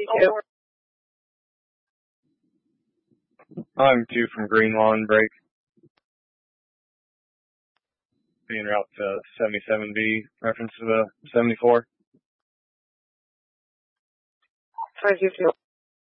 72. I'm 2 from Green Lawn Break. Being route to 77B, reference to the 74. 522.